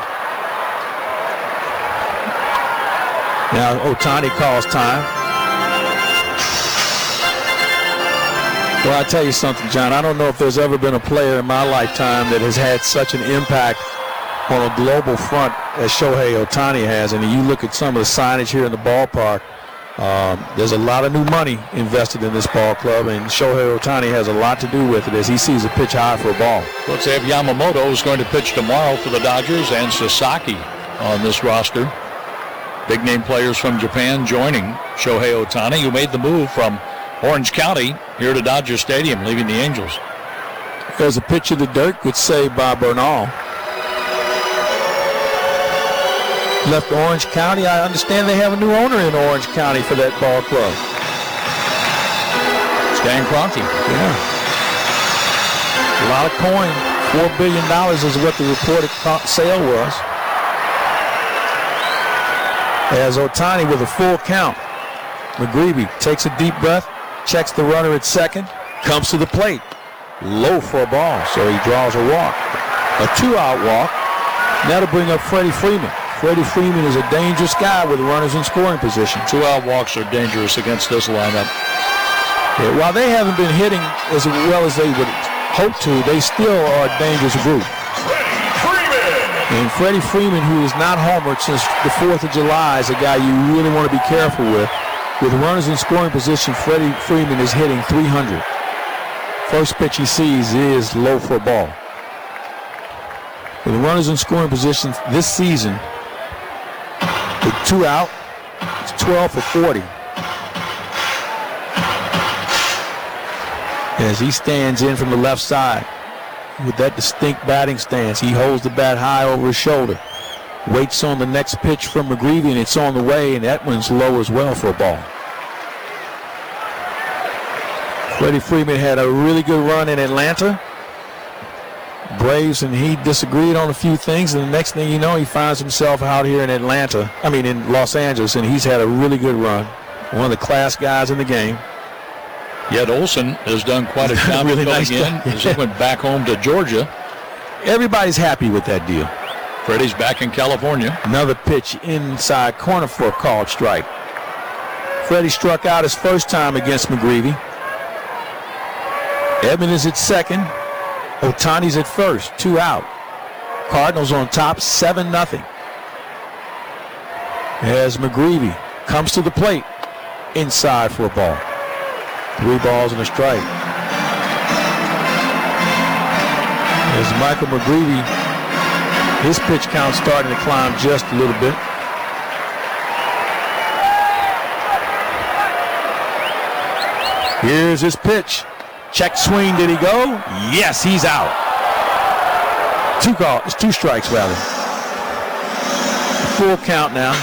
[SPEAKER 2] Now Ohtani calls time. Well, I tell you something, John, I don't know if there's ever been a player in my lifetime that has had such an impact on a global front as Shohei Ohtani has. And you look at some of the signage here in the ballpark, um, there's a lot of new money invested in this ball club, and Shohei Ohtani has a lot to do with it as he sees a pitch high for a ball.
[SPEAKER 1] Let's have Yamamoto, who's going to pitch tomorrow for the Dodgers, and Sasaki on this roster. Big name players from Japan joining Shohei Ohtani, who made the move from Orange County here to Dodger Stadium, leaving the Angels.
[SPEAKER 2] There's a pitch of the dirt, good save by Bernal. Left Orange County. I understand they have a new owner in Orange County for that ball club.
[SPEAKER 1] Stan Kroenke.
[SPEAKER 2] Yeah. A lot of coin. Four billion dollars is what the reported sale was. As Ohtani with a full count. McGreevy takes a deep breath, checks the runner at second, comes to the plate. Low for a ball, so he draws a walk. A two-out walk. Now to bring up Freddie Freeman. Freddie Freeman is a dangerous guy with runners in scoring position.
[SPEAKER 1] Two-out walks are dangerous against this lineup.
[SPEAKER 2] Yeah, while they haven't been hitting as well as they would hope to, they still are a dangerous group. And Freddie Freeman, who is not homered since the fourth of July, is a guy you really want to be careful with. With runners in scoring position, Freddie Freeman is hitting three hundred. First pitch he sees is low for a ball. With runners in scoring position this season, with two out, it's twelve for forty. As he stands in from the left side with that distinct batting stance, he holds the bat high over his shoulder. Waits on the next pitch from McGreevy, and it's on the way, and that one's low as well for a ball. Freddie Freeman had a really good run in Atlanta. Braves and he disagreed on a few things, and the next thing you know, he finds himself out here in Atlanta, I mean in Los Angeles, and he's had a really good run. One of the class guys in the game.
[SPEAKER 1] Yet Olsen has done quite a job
[SPEAKER 2] really
[SPEAKER 1] filling
[SPEAKER 2] nice
[SPEAKER 1] in. He went back home to Georgia.
[SPEAKER 2] Everybody's happy with that deal.
[SPEAKER 1] Freddie's back in California.
[SPEAKER 2] Another pitch inside corner for a called strike. Freddie struck out his first time against McGreevy. Edman is at second. Ohtani's at first. Two out. Cardinals on top, seven nothing. As McGreevy comes to the plate. Inside for a ball. Three balls and a strike. As Michael McGreevy, his pitch count starting to climb just a little bit. Here's his pitch. Check swing, did he go? Yes, he's out. Two calls, two strikes rather. Full count now.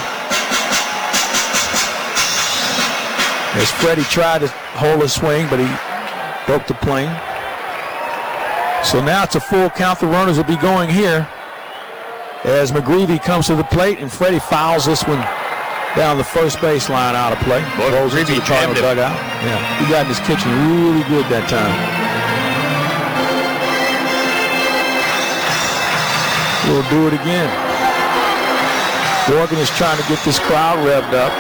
[SPEAKER 2] As Freddie tried to hold a swing, but he broke the plane. So now it's a full count. The runners will be going here as McGreevy comes to the plate, and Freddie fouls this one down the first base line out of play.
[SPEAKER 1] Boy,
[SPEAKER 2] Rolls into the Cardinal dugout. Yeah, he got in his kitchen really good that time. We'll do it again. Morgan is trying to get this crowd revved up.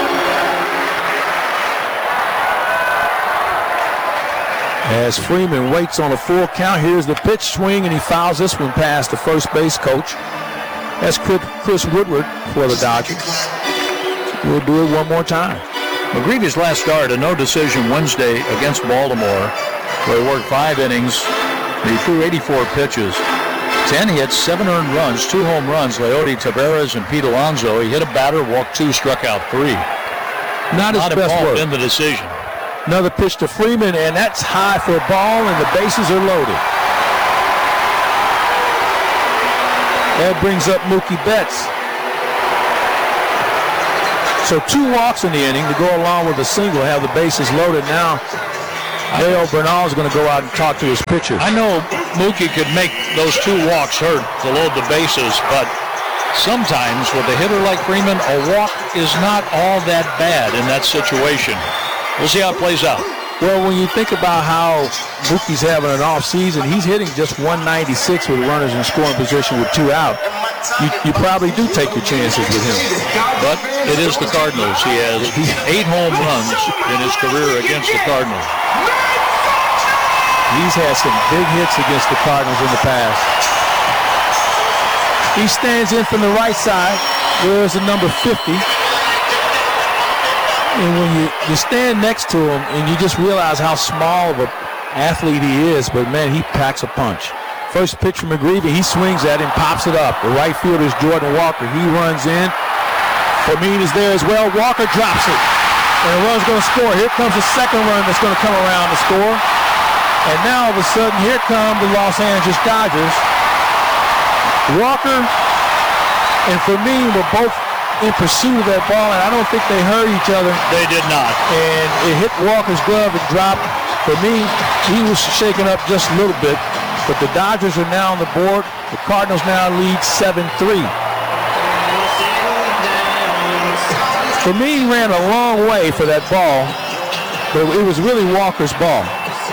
[SPEAKER 2] As Freeman waits on a full count, here's the pitch swing, and he fouls this one past the first base coach. That's Chris Woodward for the Dodgers. We'll do it one more time.
[SPEAKER 1] McGreevy's last start, a no decision Wednesday against Baltimore, where he worked five innings. He threw eighty-four pitches. ten hits, seven earned runs, two home runs, Leody Taveras and Pete Alonso. He hit a batter, walked two, struck out three.
[SPEAKER 2] Not his
[SPEAKER 1] not
[SPEAKER 2] best
[SPEAKER 1] involved
[SPEAKER 2] work.
[SPEAKER 1] in the decision.
[SPEAKER 2] Another pitch to Freeman, and that's high for a ball, and the bases are loaded. That brings up Mookie Betts. So two walks in the inning to go along with a single, have the bases loaded. Now, Dale Bernal is going to go out and talk to his pitcher.
[SPEAKER 1] I know Mookie could make those two walks hurt to load the bases, but sometimes with a hitter like Freeman, a walk is not all that bad in that situation. We'll see how it plays out.
[SPEAKER 2] Well, when you think about how Mookie's having an off season, he's hitting just one ninety-six with runners in scoring position with two out. You, you probably do take your chances with him.
[SPEAKER 1] But it is the Cardinals. He has eight home runs in his career against the Cardinals.
[SPEAKER 2] He's had some big hits against the Cardinals in the past. He stands in from the right side. There's the number fifty. And when you, you stand next to him and you just realize how small of an athlete he is, but man, he packs a punch. First pitch from McGreevy, he swings at him, pops it up. The right fielder is Jordan Walker. He runs in. Fermin is there as well. Walker drops it. And the run's going to score. Here comes the second run that's going to come around to score. And now all of a sudden, here come the Los Angeles Dodgers. Walker and Fermin were both in pursuit of that ball, and I don't think they heard each other.
[SPEAKER 1] They did not.
[SPEAKER 2] And it hit Walker's glove and dropped. Fermin, he was shaken up just a little bit. But the Dodgers are now on the board. The Cardinals now lead seven three. Fermin ran a long way for that ball, but it was really Walker's ball.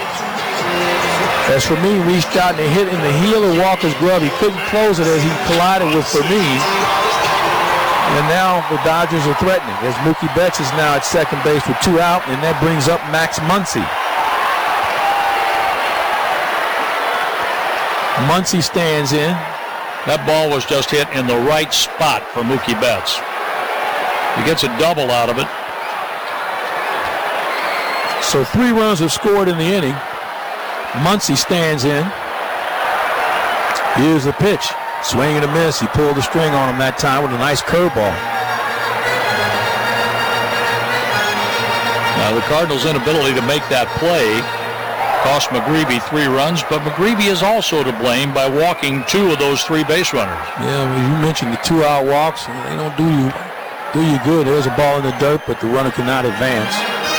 [SPEAKER 2] As Fermin reached out and hit in the heel of Walker's glove, he couldn't close it as he collided with Fermin. And now the Dodgers are threatening as Mookie Betts is now at second base with two out, and that brings up Max Muncy. Muncy stands in.
[SPEAKER 1] That ball was just hit in the right spot for Mookie Betts. He gets a double out of it.
[SPEAKER 2] So three runs have scored in the inning. Muncy stands in. Here's the pitch. Swing and a miss. He pulled the string on him that time with a nice curveball.
[SPEAKER 1] Now the Cardinals' inability to make that play cost McGreevy three runs, but McGreevy is also to blame by walking two of those three base runners.
[SPEAKER 2] Yeah, well, you mentioned the two-out walks. They don't do you do you good. There's a ball in the dirt, but the runner cannot advance.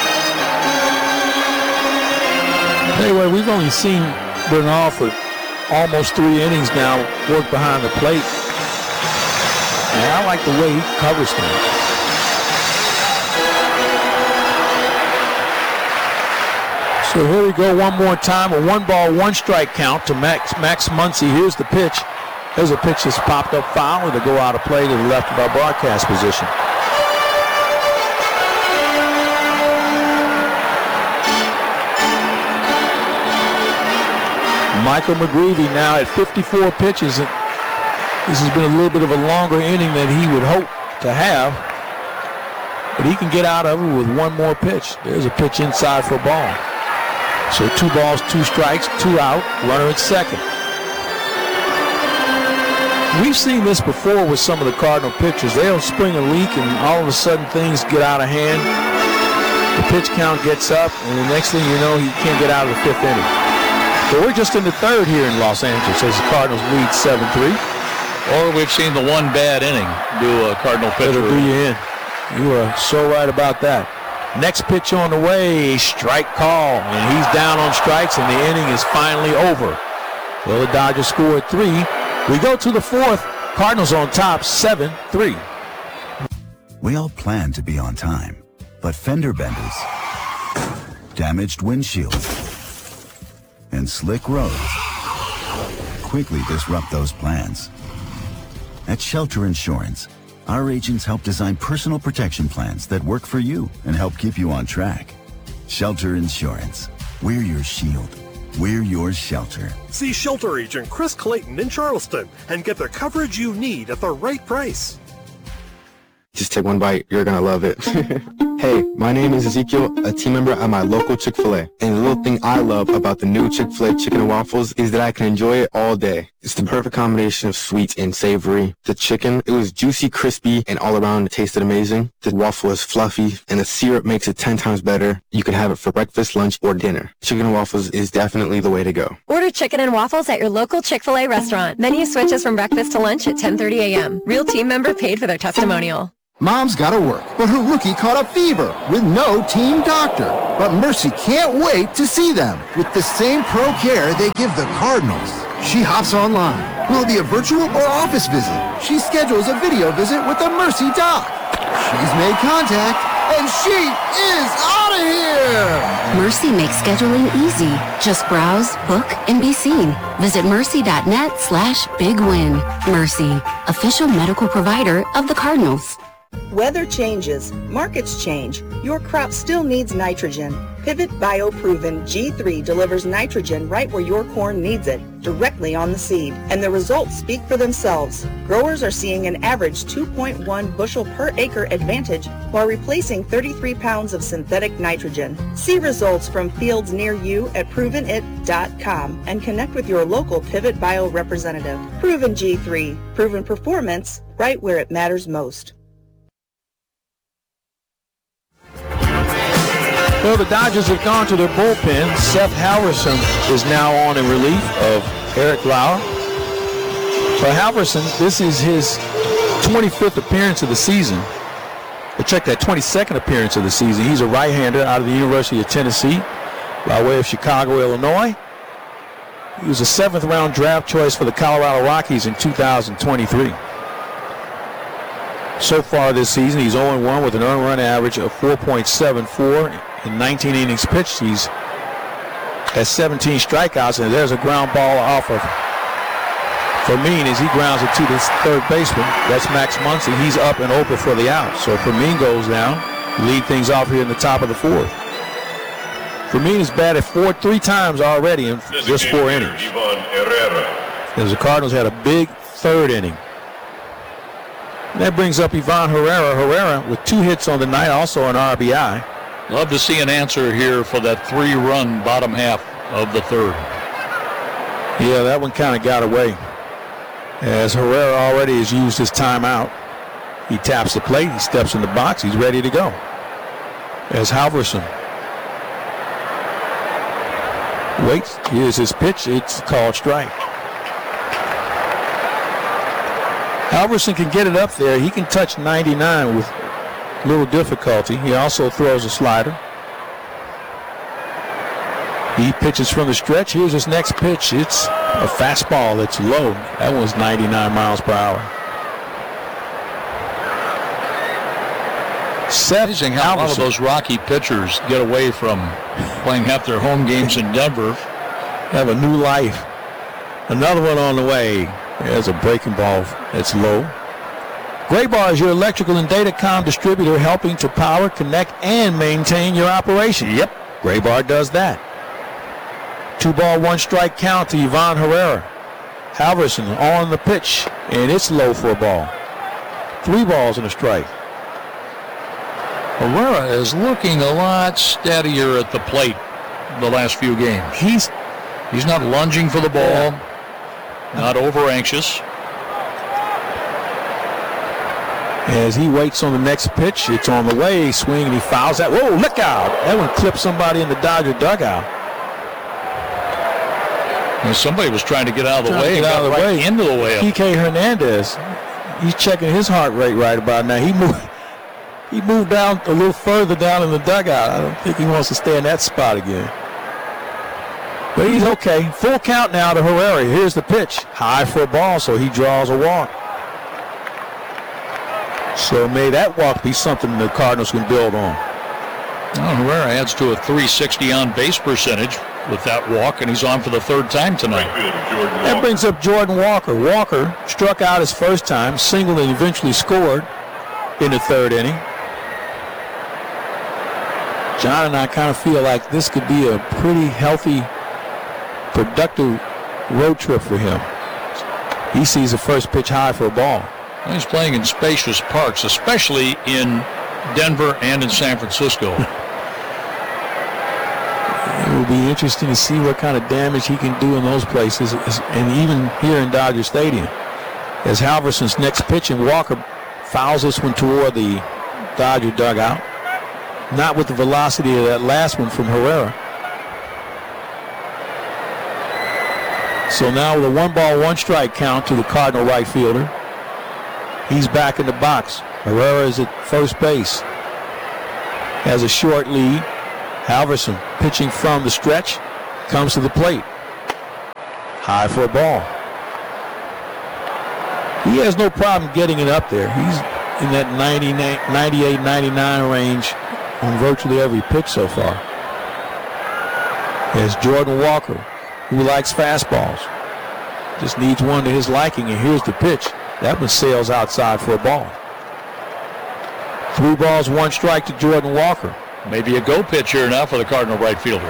[SPEAKER 2] Anyway, we've only seen Bernal for almost three innings now work behind the plate. And I like the way he covers things. So here we go one more time. A one ball, one strike count to Max, Max Muncy. Here's the pitch. There's a pitch that's popped up foul to go out of play to the left of our broadcast position. Michael McGreevy now at fifty-four pitches. This has been a little bit of a longer inning than he would hope to have. But he can get out of it with one more pitch. There's a pitch inside for a ball. So two balls, two strikes, two out, runner at second. We've seen this before with some of the Cardinal pitchers. They'll spring a leak and all of a sudden things get out of hand. The pitch count gets up and the next thing you know, he can't get out of the fifth inning. So we're just in the third here in Los Angeles as the Cardinals lead seven three.
[SPEAKER 1] Or we've seen the one bad inning do a Cardinal pitcher.
[SPEAKER 2] It'll do you in. You are so right about that. Next pitch on the way, strike call, and he's down on strikes, and the inning is finally over. Well, the Dodgers scored three. We go to the fourth. Cardinals on top, seven three.
[SPEAKER 4] We all plan to be on time, but fender benders, damaged windshields, and slick roads quickly disrupt those plans. At Shelter Insurance, our agents help design personal protection plans that work for you and help keep you on track. Shelter Insurance. We're your shield. We're your shelter.
[SPEAKER 5] See Shelter Agent Chris Clayton in Charleston and get the coverage you need at the right price.
[SPEAKER 23] Just take one bite. You're going to love it.
[SPEAKER 6] Hey, my name is Ezekiel, a team member at my local Chick-fil-A. And the little thing I love about the new Chick-fil-A chicken and waffles is that I can enjoy it all day. It's the perfect combination of sweet and savory. The chicken, it was juicy, crispy, and all around it tasted amazing. The waffle is fluffy, and the syrup makes it ten times better. You can have it for breakfast, lunch, or dinner. Chicken and waffles is definitely the way to go.
[SPEAKER 7] Order chicken and waffles at your local Chick-fil-A restaurant. Menu switches from breakfast to lunch at ten thirty a.m. Real team member paid for their testimonial.
[SPEAKER 23] Mom's gotta work, but her rookie caught a fever with no team doctor. But Mercy can't wait to see them with the same pro care they give the Cardinals. She hops online. Will it be a virtual or office visit? She schedules a video visit with the Mercy doc. She's made contact, and she is out of here!
[SPEAKER 24] Mercy makes scheduling easy. Just browse, book, and be seen. Visit mercy.net slash big win. Mercy, official medical provider of the Cardinals.
[SPEAKER 25] Weather changes, markets change, your crop still needs nitrogen. Pivot BioProven G three delivers nitrogen right where your corn needs it, directly on the seed, and the results speak for themselves. Growers are seeing an average two point one bushel per acre advantage while replacing thirty-three pounds of synthetic nitrogen. See results from fields near you at proven it dot com and connect with your local Pivot Bio representative. Proven G three, proven performance right where it matters most.
[SPEAKER 2] Well, the Dodgers have gone to their bullpen. Seth Halverson is now on in relief of Eric Lauer. For Halverson, this is his twenty-fifth appearance of the season. But check that, twenty-second appearance of the season. He's a right-hander out of the University of Tennessee by way of Chicago, Illinois. He was a seventh round draft choice for the Colorado Rockies in two thousand twenty-three. So far this season, he's oh and one with an earned run average of four point seven four. In nineteen innings pitched, he's has seventeen strikeouts, and there's a ground ball off of Fermin as he grounds it to the third baseman. That's Max Muncy. He's up and open for the out. So Fermin goes down, lead things off here in the top of the fourth. Fermin has batted four three times already in just four innings. As the Cardinals had a big third inning. That brings up Ivan Herrera. Herrera with two hits on the night, also an R B I.
[SPEAKER 1] Love to see an answer here for that three-run bottom half of the third.
[SPEAKER 2] Yeah, that one kind of got away. As Herrera already has used his timeout. He taps the plate, he steps in the box, he's ready to go. As Halverson waits, here's his pitch, it's called strike. Halverson can get it up there. He can touch ninety-nine with little difficulty. He also throws a slider. He pitches from the stretch. Here's his next pitch. It's a fastball that's low. That one's ninety-nine miles per hour.
[SPEAKER 1] Amazing how a lot of those Rocky pitchers get away from playing half their home games in Denver.
[SPEAKER 2] Have a new life. Another one on the way. There's a breaking ball that's low. Graybar is your electrical and datacom distributor, helping to power, connect, and maintain your operation. Yep, Graybar does that. Two ball, one strike count to Ivan Herrera. Halverson on the pitch, and it's low for a ball. Three balls and a strike.
[SPEAKER 1] Herrera is looking a lot steadier at the plate the last few games. He's he's not lunging for the ball, yeah. Not over anxious.
[SPEAKER 2] As he waits on the next pitch, it's on the way. Swing, and he fouls that. Whoa, look out. That one clipped somebody in the Dodger dugout.
[SPEAKER 1] And somebody was trying to get out of the
[SPEAKER 2] Trying
[SPEAKER 1] way.
[SPEAKER 2] to get out of the
[SPEAKER 1] right
[SPEAKER 2] way.
[SPEAKER 1] Into the way.
[SPEAKER 2] P K Hernandez, he's checking his heart rate right about now. He moved, he moved down a little further down in the dugout. I don't think he wants to stay in that spot again. But he's okay. Full count now to Herrera. Here's the pitch. High for a ball, so he draws a walk. So may that walk be something the Cardinals can build on.
[SPEAKER 1] Well, Herrera adds to a three sixty on base percentage with that walk, and he's on for the third time tonight.
[SPEAKER 2] That brings up Jordan Walker. Walker struck out his first time, singled, and eventually scored in the third inning. John and I kind of feel like this could be a pretty healthy, productive road trip for him. He sees the first pitch high for a ball.
[SPEAKER 1] He's playing in spacious parks, especially in Denver and in San Francisco.
[SPEAKER 2] It will be interesting to see what kind of damage he can do in those places, and even here in Dodger Stadium. As Halverson's next pitch, and Walker fouls this one toward the Dodger dugout. Not with the velocity of that last one from Herrera. So now with a one ball, one strike count to the Cardinal right fielder. He's back in the box. Herrera is at first base. Has a short lead. Halverson pitching from the stretch. Comes to the plate. High for a ball. He has no problem getting it up there. He's in that ninety-eight, ninety-nine range on virtually every pitch so far. There's Jordan Walker, who likes fastballs. Just needs one to his liking, and here's the pitch. That one sails outside for a ball. Three balls, one strike to Jordan Walker.
[SPEAKER 1] Maybe a go pitch here now for the Cardinal right fielder.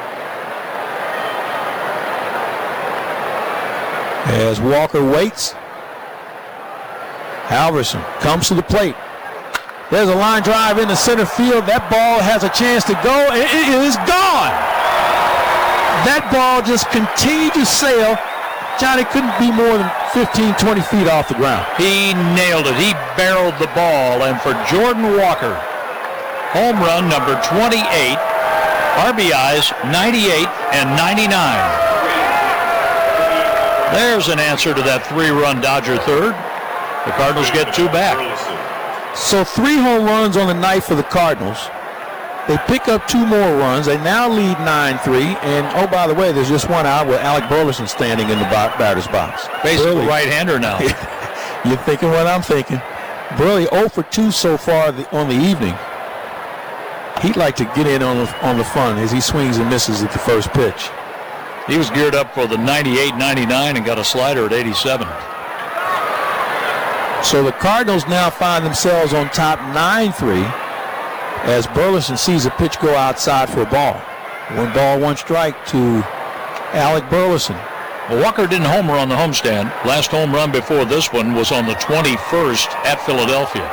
[SPEAKER 2] As Walker waits, Halverson comes to the plate. There's a line drive into center field. That ball has a chance to go, and it is gone. That ball just continued to sail. Johnny couldn't be more than fifteen, twenty feet off the ground.
[SPEAKER 1] He nailed it. He barreled the ball. And for Jordan Walker, home run number twenty-eight, R B Is ninety-eight and ninety-nine. There's an answer to that three-run Dodger third. The Cardinals get two back.
[SPEAKER 2] So three home runs on the night for the Cardinals. They pick up two more runs. They now lead nine three. And, oh, by the way, there's just one out with Alec Burleson standing in the batter's box.
[SPEAKER 1] Basically Burley. Right-hander now.
[SPEAKER 2] You're thinking what I'm thinking. Burley oh for two so far on the evening. He'd like to get in on the, on the fun as he swings and misses at the first pitch.
[SPEAKER 1] He was geared up for the ninety-eight ninety-nine and got a slider at eighty-seven.
[SPEAKER 2] So the Cardinals now find themselves on top nine three as Burleson sees a pitch go outside for a ball. One ball, one strike to Alec Burleson.
[SPEAKER 1] Well, Walker didn't homer on the homestand. Last home run before this one was on the twenty-first at Philadelphia.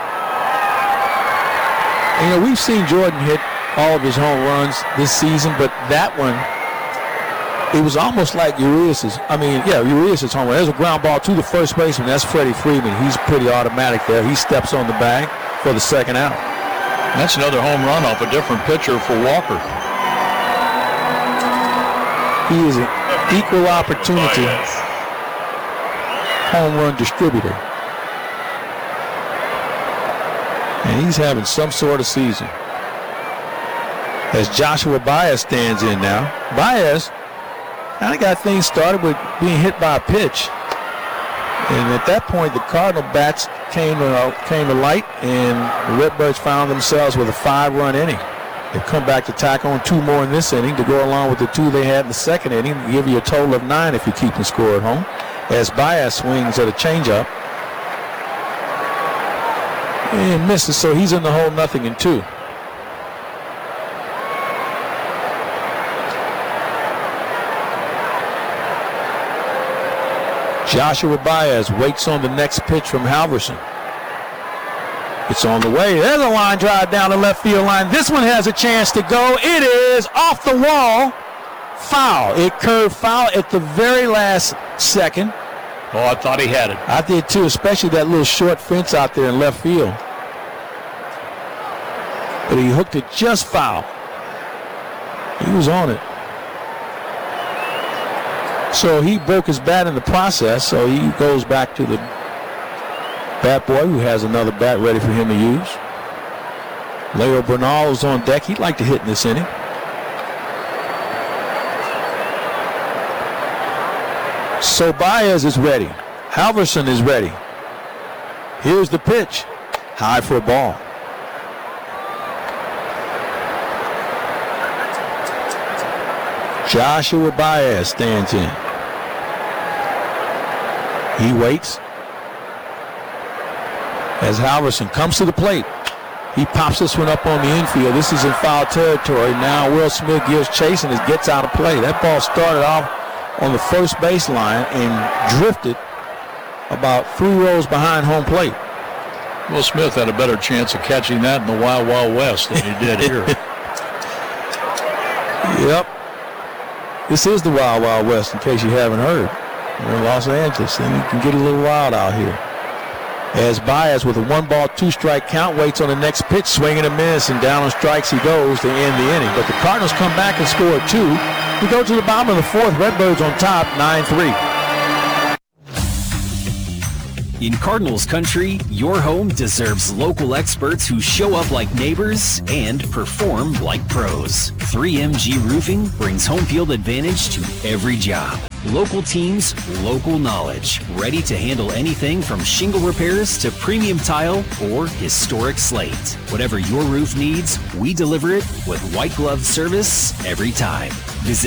[SPEAKER 2] You know, we've seen Jordan hit all of his home runs this season, but that one, it was almost like Urias's. I mean, yeah, Urias's home run. There's a ground ball to the first baseman. That's Freddie Freeman. He's pretty automatic there. He steps on the bag for the second out.
[SPEAKER 1] That's another home run off a different pitcher for Walker.
[SPEAKER 2] He is an equal opportunity home run distributor. And he's having some sort of season. As Joshua Baez stands in now. Baez kind of got things started with being hit by a pitch. And at that point, the Cardinal bats came to, came to light, and the Redbirds found themselves with a five-run inning. They've come back to tack on two more in this inning to go along with the two they had in the second inning, to give you a total of nine if you keep the score at home. As Baez swings at a changeup and misses, so he's in the hole nothing in two. Joshua Baez waits on the next pitch from Halverson. It's on the way. There's a line drive down the left field line. This one has a chance to go. It is off the wall. Foul. It curved foul at the very last second.
[SPEAKER 1] Oh, I thought he had it.
[SPEAKER 2] I did too, especially that little short fence out there in left field. But he hooked it just foul. He was on it. So he broke his bat in the process, so he goes back to the bat boy who has another bat ready for him to use. Leo Bernal is on deck. He'd like to hit in this inning. So Baez is ready. Halverson is ready. Here's the pitch. High for a ball. Joshua Baez stands in. He waits as Halverson comes to the plate. He pops this one up on the infield. This is in foul territory. Now Will Smith gives chase and it gets out of play. That ball started off on the first baseline and drifted about three rows behind home plate.
[SPEAKER 1] Will Smith had a better chance of catching that in the Wild Wild West than he did here.
[SPEAKER 2] Yep. This is the Wild Wild West, in case you haven't heard. We're in Los Angeles, and you can get a little wild out here. As Baez, with a one-ball, two-strike count, waits on the next pitch, swinging a miss, and down on strikes he goes to end the inning. But the Cardinals come back and score two. We go to the bottom of the fourth. Redbirds on top, nine three.
[SPEAKER 8] In Cardinals country, your home deserves local experts who show up like neighbors and perform like pros. three M G Roofing brings home field advantage to every job. Local teams, local knowledge, ready to handle anything from shingle repairs to premium tile or historic slate. Whatever your roof needs, we deliver it with white glove service every time. Visit